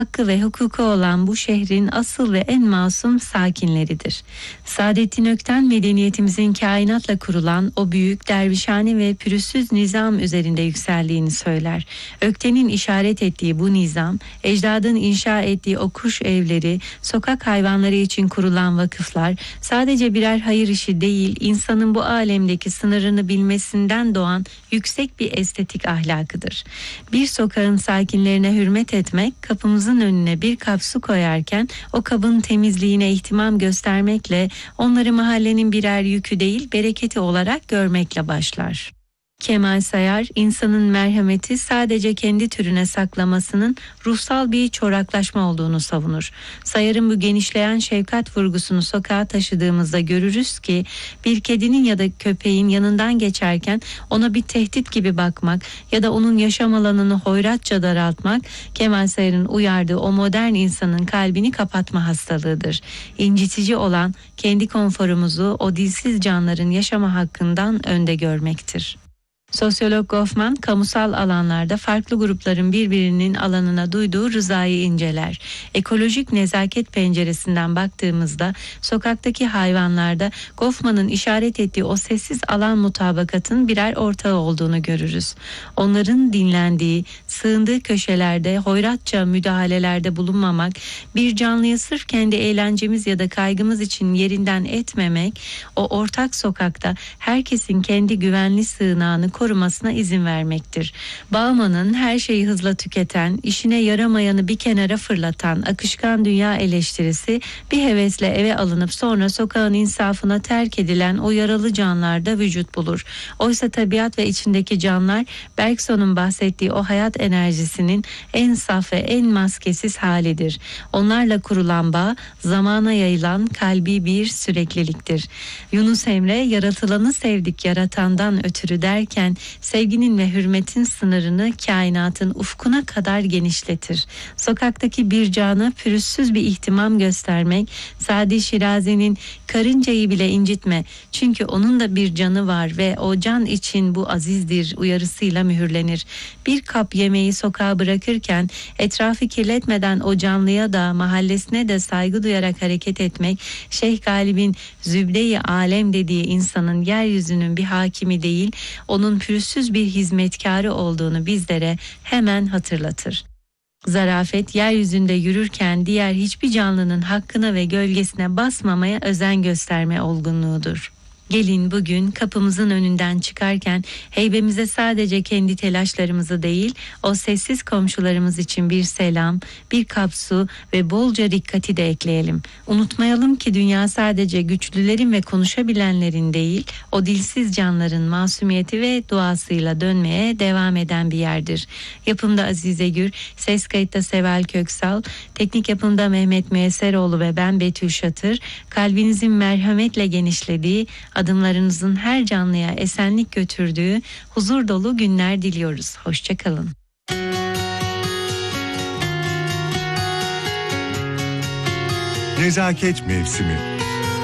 hakkı ve hukuku olan bu şehrin asıl ve en masum sakinleridir. Saadettin Ökten, medeniyetimizin kainatla kurulan o büyük dervişhane ve pürüzsüz nizam üzerinde yükseldiğini söyler. Ökten'in işaret ettiği bu nizam, ecdadın inşa ettiği o kuş evleri, sokak hayvanları için kurulan vakıflar, sadece birer hayır işi değil, insanın bu alemdeki sınırını bilmesinden doğan yüksek bir estetik ahlakıdır. Bir sokağın sakinlerine hürmet etmek, kapımızın önüne bir kap su koyarken o kabın temizliğine ihtimam göstermekle, onları mahallenin birer yükü değil bereketi olarak görmekle başlar. Kemal Sayar, insanın merhameti sadece kendi türüne saklamasının ruhsal bir çoraklaşma olduğunu savunur. Sayar'ın bu genişleyen şefkat vurgusunu sokağa taşıdığımızda görürüz ki, bir kedinin ya da köpeğin yanından geçerken ona bir tehdit gibi bakmak ya da onun yaşam alanını hoyratça daraltmak, Kemal Sayar'ın uyardığı o modern insanın kalbini kapatma hastalığıdır. İncitici olan kendi konforumuzu o dilsiz canların yaşama hakkından önde görmektir. Sosyolog Goffman, kamusal alanlarda farklı grupların birbirinin alanına duyduğu rızayı inceler. Ekolojik nezaket penceresinden baktığımızda sokaktaki hayvanlarda Goffman'ın işaret ettiği o sessiz alan mutabakatın birer ortağı olduğunu görürüz. Onların dinlendiği, sığındığı köşelerde hoyratça müdahalelerde bulunmamak, bir canlıyı sırf kendi eğlencemiz ya da kaygımız için yerinden etmemek, o ortak sokakta herkesin kendi güvenli sığınağını korumasına izin vermektir. Bauman'ın her şeyi hızla tüketen, işine yaramayanı bir kenara fırlatan akışkan dünya eleştirisi, bir hevesle eve alınıp sonra sokağın insafına terk edilen o yaralı canlarda vücut bulur. Oysa tabiat ve içindeki canlar, Bergson'un bahsettiği o hayat enerjisinin en saf ve en maskesiz halidir. Onlarla kurulan bağ, zamana yayılan kalbi bir sürekliliktir. Yunus Emre, yaratılanı sevdik yaratandan ötürü derken, sevginin ve hürmetin sınırını kainatın ufkuna kadar genişletir. Sokaktaki bir cana pürüzsüz bir ihtimam göstermek, Sadi Şirazi'nin karıncayı bile incitme çünkü onun da bir canı var ve o can için bu azizdir uyarısıyla mühürlenir. Bir kap yemeği sokağa bırakırken etrafı kirletmeden o canlıya da mahallesine de saygı duyarak hareket etmek, Şeyh Galip'in zübde-i alem dediği insanın yeryüzünün bir hakimi değil, onun pürüzsüz bir hizmetkarı olduğunu bizlere hemen hatırlatır. Zarafet, yeryüzünde yürürken diğer hiçbir canlının hakkına ve gölgesine basmamaya özen gösterme olgunluğudur. Gelin bugün kapımızın önünden çıkarken heybemize sadece kendi telaşlarımızı değil, o sessiz komşularımız için bir selam, bir kap su ve bolca dikkati de ekleyelim. Unutmayalım ki dünya sadece güçlülerin ve konuşabilenlerin değil, o dilsiz canların masumiyeti ve duasıyla dönmeye devam eden bir yerdir. Yapımda Azize Gür, ses kayıtta Seval Köksal, teknik yapımda Mehmet Müesseroğlu ve ben Betül Şatır, kalbinizin merhametle genişlediği, adımlarınızın her canlıya esenlik götürdüğü huzur dolu günler diliyoruz. Hoşça kalın. Nezaket mevsimi.